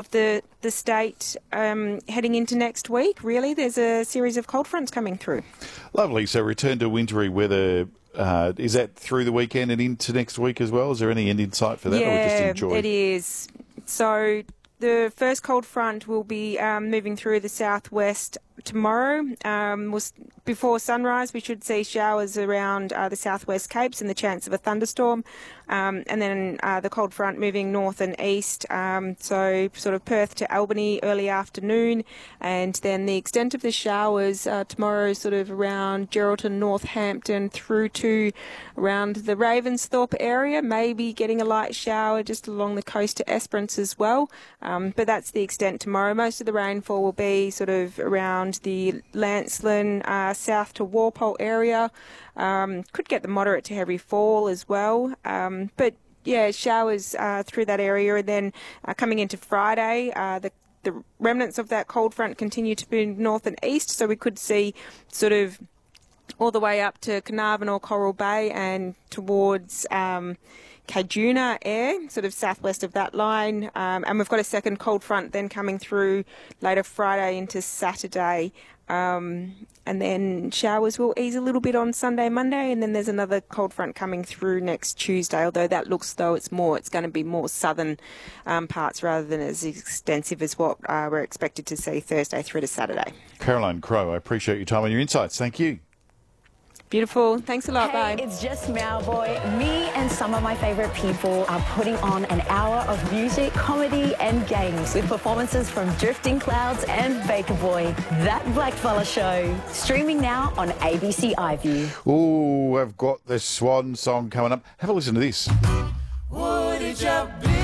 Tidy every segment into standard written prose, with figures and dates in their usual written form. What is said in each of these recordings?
of the state heading into next week. Really, there's a series of cold fronts coming through. Lovely. So return to wintry weather. Is that through the weekend and into next week as well? Is there any end in sight for that, or just enjoy? It is. So the first cold front will be moving through the southwest tomorrow. Before sunrise, we should see showers around the southwest Capes and the chance of a thunderstorm. And then the cold front moving north and east, so sort of Perth to Albany early afternoon. And then the extent of the showers tomorrow sort of around Geraldton, Northampton through to around the Ravensthorpe area, maybe getting a light shower just along the coast to Esperance as well. But that's the extent tomorrow. Most of the rainfall will be sort of around the Lancelin, south to Walpole area. Could get the moderate to heavy fall as well. But yeah, showers through that area. And then coming into Friday, the remnants of that cold front continue to move north and east. So we could see sort of all the way up to Carnarvon or Coral Bay and towards Cajuna air, sort of southwest of that line. And we've got a second cold front then coming through later Friday into Saturday. And then showers will ease a little bit on Sunday, Monday, and then there's another cold front coming through next Tuesday, although that looks though it's going to be more southern parts rather than as extensive as what we're expected to see Thursday through to Saturday. Caroline Crowe, I appreciate your time and your insights. Thank you. Beautiful. Thanks a lot. Hey, bye. It's just Mauboy. Me and some of my favourite people are putting on an hour of music, comedy and games with performances from Drifting Clouds and Baker Boy. That Blackfella Show. Streaming now on ABC iView. Oh, I've got the Swan song coming up. Have a listen to this. Would it just be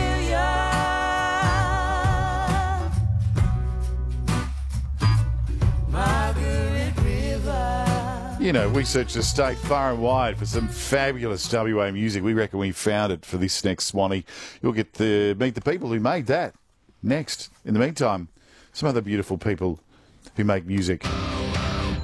You know, we searched the state far and wide for some fabulous WA music. We reckon we found it for this next Swanee. You'll get to meet the people who made that next. In the meantime, some other beautiful people who make music.